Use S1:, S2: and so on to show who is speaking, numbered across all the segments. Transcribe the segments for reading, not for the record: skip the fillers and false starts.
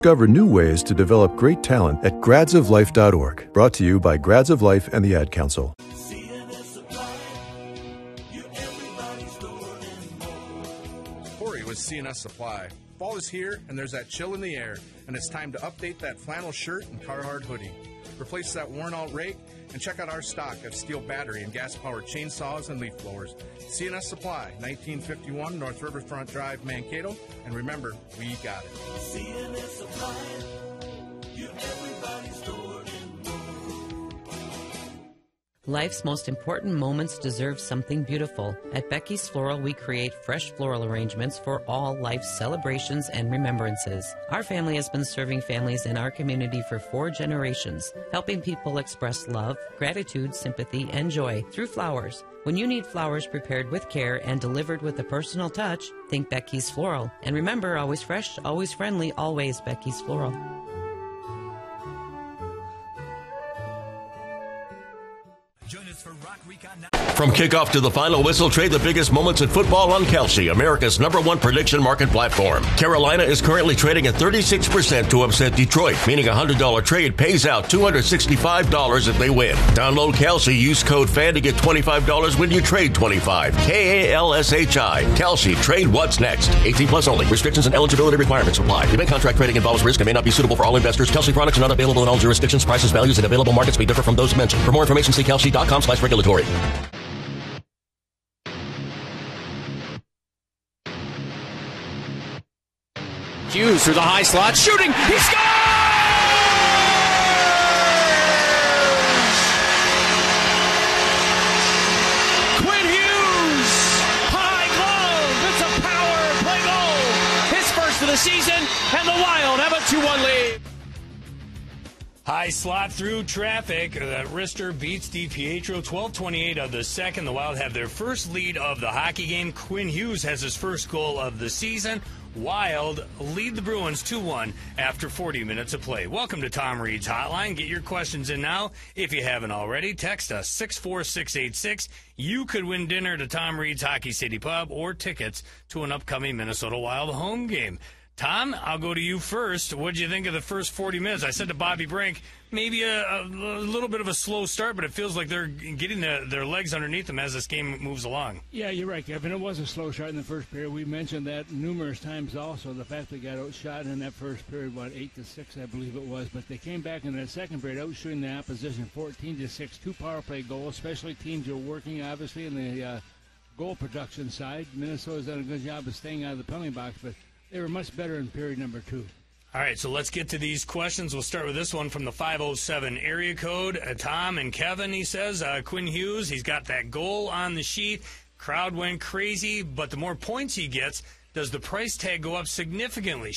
S1: Discover new ways to develop great talent at gradsoflife.org. Brought to you by Grads of Life and the Ad Council.
S2: Corey with CNS Supply. Fall is here, and there's that chill in the air, and it's time to update that flannel shirt and Carhartt hoodie. Replace that worn-out rake, and check out our stock of steel battery and gas-powered chainsaws and leaf blowers. CNS Supply, 1951 North Riverfront Drive, Mankato. And remember, we got it.
S3: CNS Supply, you're everybody's store and more.
S4: Life's most important moments deserve something beautiful. At Becky's Floral, we create fresh floral arrangements for all life's celebrations and remembrances. Our family has been serving families in our community for 4 generations, helping people express love, gratitude, sympathy, and joy through flowers. When you need flowers prepared with care and delivered with a personal touch, think Becky's Floral. And remember, always fresh, always friendly, always Becky's Floral.
S5: Join us for Rock Recon Now.
S6: From kickoff to the final whistle, trade the biggest moments in football on Kalshi, America's #1 prediction market platform. Carolina is currently trading at 36% to upset Detroit, meaning a $100 trade pays out $265 if they win. Download Kalshi, use code FAN to get $25 when you trade $25. KALSHI. Kalshi, trade what's next. 18 plus only. Restrictions and eligibility requirements apply. Event contract trading involves risk and may not be suitable for all investors. Kalshi products are not available in all jurisdictions. Prices, values, and available markets may differ from those mentioned. For more information, see kalshi.com/regulatory.
S7: Hughes through the high slot, shooting, he scores! Quinn Hughes, high glove, it's a power play goal. His first of the season, and the Wild have a 2-1 lead. High slot through traffic. Rister beats DiPietro 12:28 of the second. The Wild have their first lead of the hockey game. Quinn Hughes has his first goal of the season. Wild lead the Bruins 2-1 after 40 minutes of play. Welcome to Tom Reed's Hotline. Get your questions in now. If you haven't already, text us 64686. You could win dinner to Tom Reed's Hockey City Pub or tickets to an upcoming Minnesota Wild home game. Tom, I'll go to you first. What did you think of the first 40 minutes? I said to Bobby Brink, maybe a little bit of a slow start, but it feels like they're getting their legs underneath them as this game moves along.
S8: Yeah, you're right, Kevin. It was a slow start in the first period. We mentioned that numerous times also, the fact they got outshot in that first period, 8-6, I believe it was. But they came back in that second period, outshooting the opposition 14-6, 2 power play goals. Special teams are working, obviously, in the goal production side. Minnesota's done a good job of staying out of the penalty box, but they were much better in period number 2.
S7: All right, so let's get to these questions. We'll start with this one from the 507 area code. Tom and Kevin, he says, Quinn Hughes, he's got that goal on the sheet. Crowd went crazy, but the more points he gets, does the price tag go up significantly?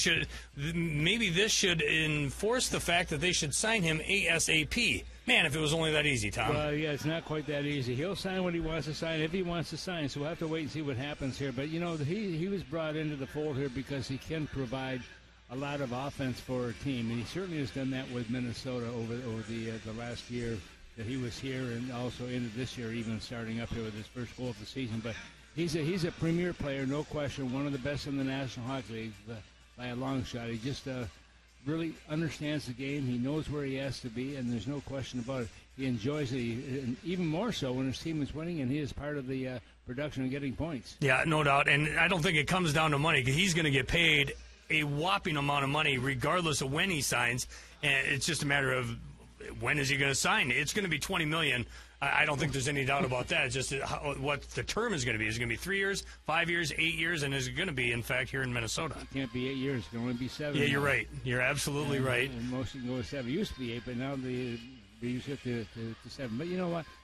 S7: Maybe this should enforce the fact that they should sign him ASAP. Man, if it was only that easy, Tom.
S8: Well, yeah, it's not quite that easy. He'll sign what he wants to sign if he wants to sign, so we'll have to wait and see what happens here. But, you know, he was brought into the fold here because he can provide a lot of offense for a team, and he certainly has done that with Minnesota over the last year that he was here, and also into this year, even starting up here with his first goal of the season. But he's a premier player, no question, one of the best in the National Hockey League by a long shot. He just really understands the game. He knows where he has to be, and there's no question about it. He enjoys it, and even more so when his team is winning, and he is part of the production and getting points.
S7: Yeah, no doubt. And I don't think it comes down to money, because he's going to get paid a whopping amount of money regardless of when he signs. And it's just a matter of when is he going to sign. It's going to be $20 million. I don't think there's any doubt about that. It's just what the term is going to be. Is it going to be 3 years, 5 years, 8 years, and is it going to be, in fact, here in Minnesota?
S8: It can't be 8 years. It can only be 7.
S7: Yeah, you're right. You're absolutely right.
S8: And most can go to 7. It used to be 8, but now they used to get to 7. But you know what?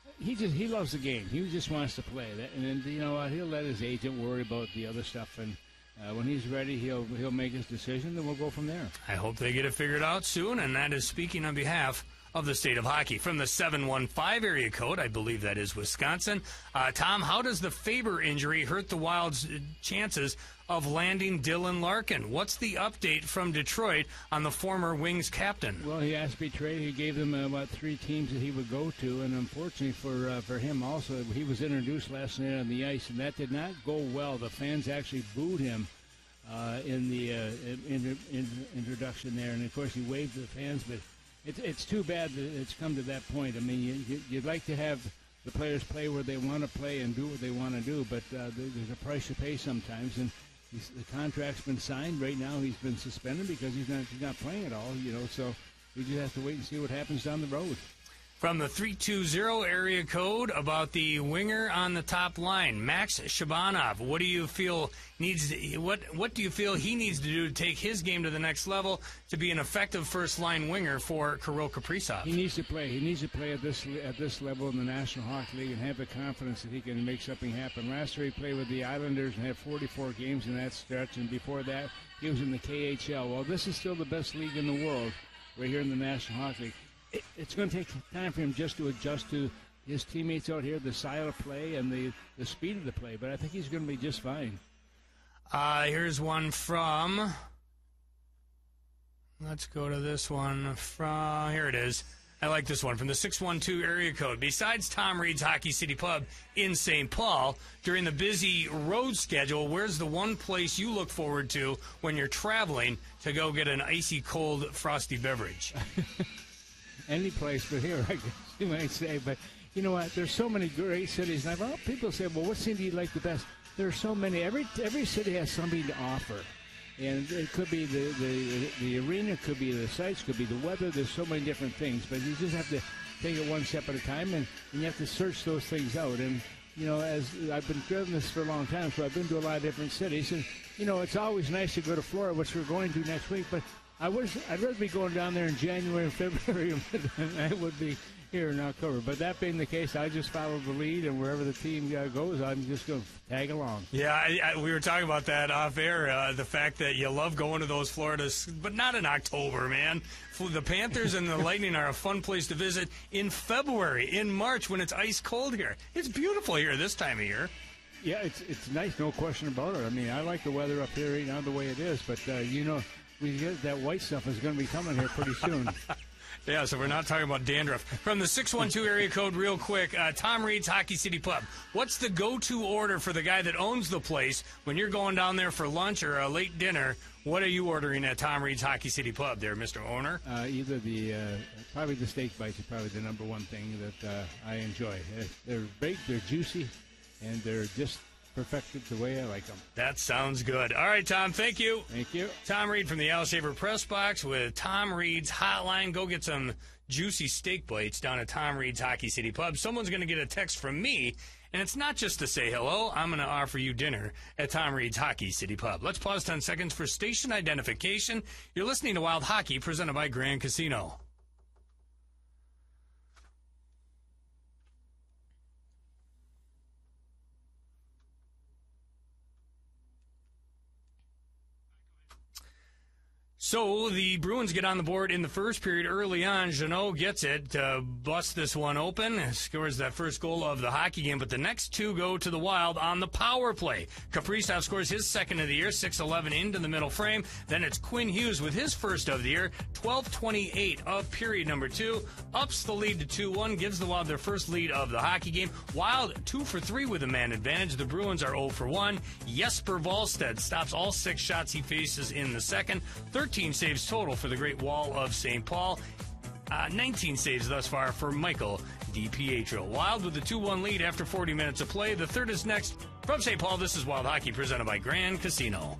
S8: He loves the game. He just wants to play. And then, you know what? He'll let his agent worry about the other stuff. And when he's ready, he'll make his decision, then we'll go from there.
S7: I hope they get it figured out soon, and that is speaking on behalf of the state of hockey. From the 715 area code, I believe that is Wisconsin. Tom, how does the Faber injury hurt the Wild's chances of landing Dylan Larkin? What's the update from Detroit on the former Wings captain?
S8: Well, he asked to be traded. He gave them about 3 teams that he would go to, and unfortunately for him also, he was introduced last night on the ice, and that did not go well. The fans actually booed him in the introduction there, and of course he waved to the fans. But it's too bad that it's come to that point. I mean, you'd like to have the players play where they want to play and do what they want to do, but there's a price to pay sometimes. And the contract's been signed. Right now he's been suspended because he's not playing at all. So we just have to wait and see what happens down the road.
S9: From the 320 area code about the winger on the top line, Max Shabanov. What do you feel what do you feel he needs to do to take his game to the next level to be an effective first line winger for Kirill Kaprizov?
S8: He needs to play. He needs to play at this level in the National Hockey League and have the confidence that he can make something happen. Last year he played with the Islanders and had 44 games in that stretch, and before that he was in the KHL. Well, this is still the best league in the world right here in the National Hockey League. It's going to take time for him just to adjust to his teammates out here, the style of play and the speed of the play. But I think he's going to be just fine.
S9: Here's one from... Let's go to this one from... Here it is. I like this one from the 612 area code. Besides Tom Reed's Hockey City Pub in St. Paul, during the busy road schedule, where's the one place you look forward to when you're traveling to go get an icy cold frosty beverage?
S8: Any place but here, I guess you might say. But you know what? There's so many great cities. And people say, well, what city do you like the best? There are so many. Every city has something to offer. And it could be the arena, could be the sites, could be the weather. There's so many different things. But you just have to take it one step at a time, and you have to search those things out. And, as I've been doing this for a long time, so I've been to a lot of different cities. And, it's always nice to go to Florida, which we're going to next week. But I'd rather be going down there in January and February than I would be here in October. But that being the case, I just follow the lead, and wherever the team goes, I'm just going to tag along.
S9: Yeah, we were talking about that off air, the fact that you love going to those Floridas, but not in October, man. The Panthers and the Lightning are a fun place to visit in February, in March, when it's ice cold here. It's beautiful here this time of year.
S8: Yeah, it's nice, no question about it. I mean, I like the weather up here right now the way it is, but, we get that white stuff is going to be coming here pretty soon.
S9: Yeah, so we're not talking about dandruff. From the 612 area code, real quick, Tom Reed's Hockey City Pub. What's the go-to order for the guy that owns the place when you're going down there for lunch or a late dinner? What are you ordering at Tom Reed's Hockey City Pub there, Mr. Owner?
S8: Either probably the steak bites are probably the number one thing that I enjoy. They're baked, they're juicy, and they're just perfected the way I like them.
S9: That sounds good. All right, Tom, thank you.
S8: Thank you.
S9: Tom Reed from the Al Shaver Press Box with Tom Reed's Hotline. Go get some juicy steak bites down at Tom Reed's Hockey City Pub. Someone's going to get a text from me, and it's not just to say hello. I'm going to offer you dinner at Tom Reed's Hockey City Pub. Let's pause 10 seconds for station identification. You're listening to Wild Hockey, presented by Grand Casino. So the Bruins get on the board in the first period early on. Jeannot gets it to bust this one open, scores that first goal of the hockey game, but the next two go to the Wild on the power play. Kaprizov scores his second of the year, 6-11 into the middle frame. Then it's Quinn Hughes with his first of the year, 12:28 of period number two, ups the lead to 2-1, gives the Wild their first lead of the hockey game. Wild 2 for 3 with a man advantage. The Bruins are 0 for 1. Jesper Wallstedt stops all 6 shots he faces in the second. 13 saves total for the Great Wall of St. Paul. 19 saves thus far for Michael DiPietro. Wild with a 2-1 lead after 40 minutes of play. The third is next. From St. Paul, this is Wild Hockey presented by Grand Casino.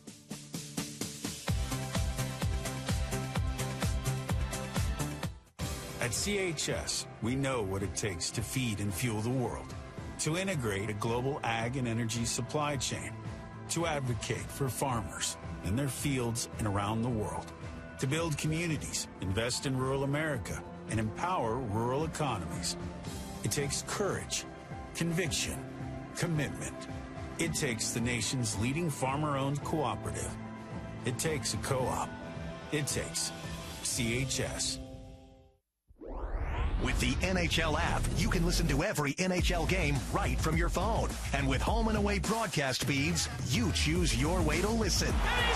S10: At CHS, we know what it takes to feed and fuel the world, to integrate a global ag and energy supply chain, to advocate for farmers in their fields and around the world, to build communities, invest in rural America, and empower rural economies. It takes courage, conviction, commitment. It takes the nation's leading farmer-owned cooperative. It takes a co-op. It takes CHS.
S11: With the NHL app, you can listen to every NHL game right from your phone. And with home and away broadcast feeds, you choose your way to listen.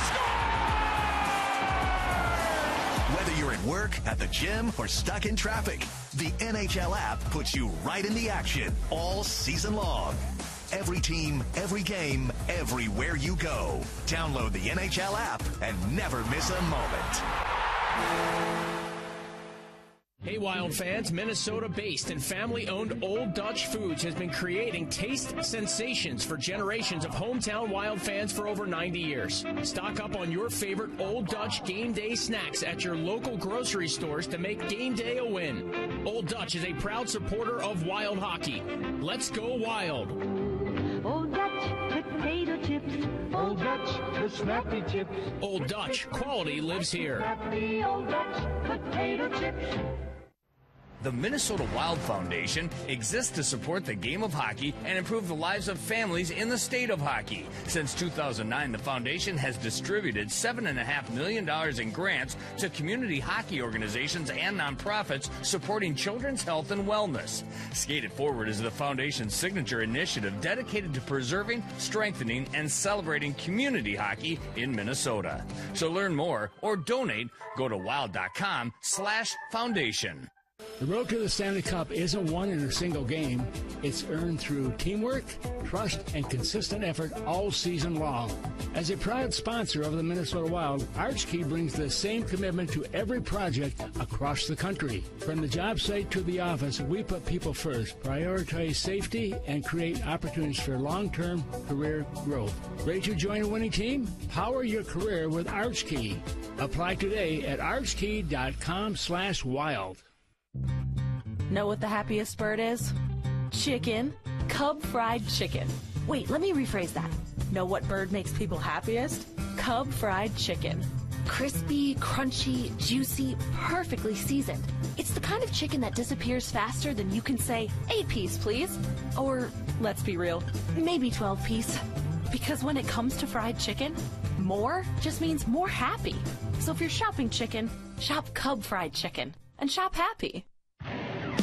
S11: Whether you're at work, at the gym, or stuck in traffic, the NHL app puts you right in the action all season long. Every team, every game, everywhere you go. Download the NHL app and never miss a moment.
S7: Hey, Wild fans, Minnesota-based and family-owned Old Dutch Foods has been creating taste sensations for generations of hometown Wild fans for over 90 years. Stock up on your favorite Old Dutch game day snacks at your local grocery stores to make game day a win. Old Dutch is a proud supporter of Wild hockey. Let's go Wild.
S12: Old Dutch potato chips. Old Dutch, the snappy chips.
S7: Old Dutch, quality lives here.
S12: Snappy Old Dutch potato chips.
S9: The Minnesota Wild Foundation exists to support the game of hockey and improve the lives of families in the state of hockey. Since 2009, the foundation has distributed $7.5 million in grants to community hockey organizations and nonprofits supporting children's health and wellness. Skate It Forward is the foundation's signature initiative dedicated to preserving, strengthening, and celebrating community hockey in Minnesota. To learn more or donate, go to wild.com/foundation.
S8: The road to the Stanley Cup isn't won in a single game. It's earned through teamwork, trust, and consistent effort all season long. As a proud sponsor of the Minnesota Wild, Archkey brings the same commitment to every project across the country. From the job site to the office, we put people first, prioritize safety, and create opportunities for long-term career growth. Ready to join a winning team? Power your career with Archkey. Apply today at archkey.com/wild.
S13: Know what the happiest bird is? Chicken. Cub fried chicken. Wait, let me rephrase that. Know what bird makes people happiest? Cub fried chicken. Crispy, crunchy, juicy, perfectly seasoned. It's the kind of chicken that disappears faster than you can say, 8-piece, please. Or, let's be real, maybe 12-piece. Because when it comes to fried chicken, more just means more happy. So if you're shopping chicken, shop Cub fried chicken. And shop happy.